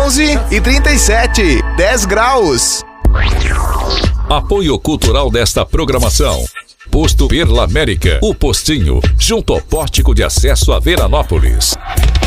11h37, 10 graus. Apoio cultural desta programação: Posto Perla América, o postinho, junto ao pórtico de acesso a Veranópolis.